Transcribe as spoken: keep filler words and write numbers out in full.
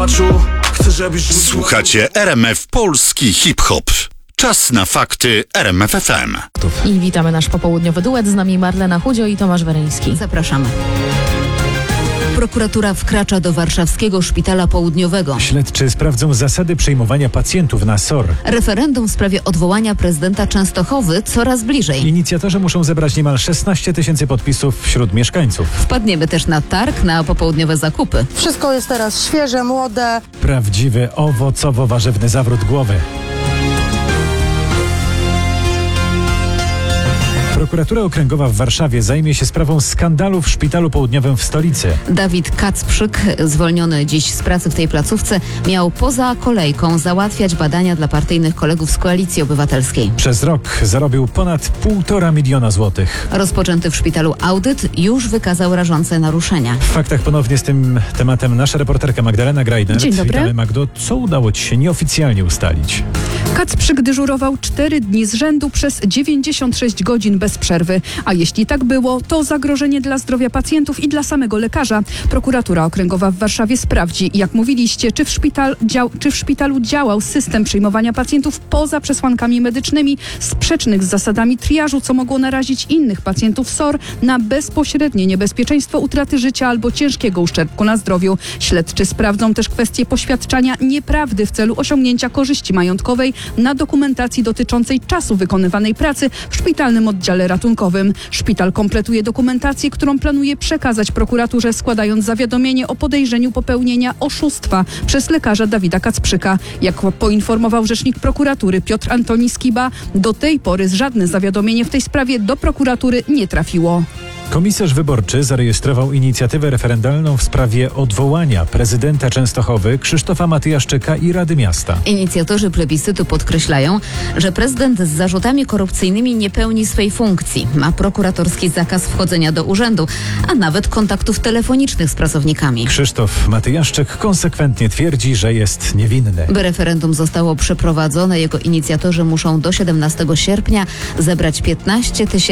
Słuchacie R M F Polski Hip-Hop. Czas na fakty R M F F M. I witamy nasz popołudniowy duet. Z nami Marlena Chudzio i Tomasz Weryński. Zapraszamy. Prokuratura wkracza do warszawskiego szpitala południowego. Śledczy sprawdzą zasady przyjmowania pacjentów na S O R. Referendum w sprawie odwołania prezydenta Częstochowy coraz bliżej. Inicjatorzy muszą zebrać niemal szesnaście tysięcy podpisów wśród mieszkańców. Wpadniemy też na targ na popołudniowe zakupy. Wszystko jest teraz świeże, młode. Prawdziwy owocowo-warzywny zawrót głowy. Prokuratura Okręgowa w Warszawie zajmie się sprawą skandalu w szpitalu południowym w stolicy. Dawid Kacprzyk, zwolniony dziś z pracy w tej placówce, miał poza kolejką załatwiać badania dla partyjnych kolegów z Koalicji Obywatelskiej. Przez rok zarobił ponad półtora miliona złotych. Rozpoczęty w szpitalu audyt już wykazał rażące naruszenia. W faktach ponownie z tym tematem nasza reporterka Magdalena Grajner. Dzień dobry. Witamy, Magdo. Co udało ci się nieoficjalnie ustalić? Kacprzyk dyżurował cztery dni z rzędu przez dziewięćdziesiąt sześć godzin bez przerwy. A jeśli tak było, to zagrożenie dla zdrowia pacjentów i dla samego lekarza. Prokuratura Okręgowa w Warszawie sprawdzi, jak mówiliście, czy w, szpital, dział, czy w szpitalu działał system przyjmowania pacjentów poza przesłankami medycznymi, sprzecznych z zasadami triażu, co mogło narazić innych pacjentów S O R na bezpośrednie niebezpieczeństwo utraty życia albo ciężkiego uszczerbku na zdrowiu. Śledczy sprawdzą też kwestię poświadczania nieprawdy w celu osiągnięcia korzyści majątkowej na dokumentacji dotyczącej czasu wykonywanej pracy w szpitalnym oddziale ratunkowym. Szpital kompletuje dokumentację, którą planuje przekazać prokuraturze, składając zawiadomienie o podejrzeniu popełnienia oszustwa przez lekarza Dawida Kacprzyka. Jak poinformował rzecznik prokuratury Piotr Antoni Skiba, do tej pory żadne zawiadomienie w tej sprawie do prokuratury nie trafiło. Komisarz wyborczy zarejestrował inicjatywę referendalną w sprawie odwołania prezydenta Częstochowy Krzysztofa Matyjaszczyka i Rady Miasta. Inicjatorzy plebiscytu podkreślają, że prezydent z zarzutami korupcyjnymi nie pełni swej funkcji. Ma prokuratorski zakaz wchodzenia do urzędu, a nawet kontaktów telefonicznych z pracownikami. Krzysztof Matyjaszczyk konsekwentnie twierdzi, że jest niewinny. By referendum zostało przeprowadzone, jego inicjatorzy muszą do siedemnastego sierpnia zebrać piętnaście tysięcy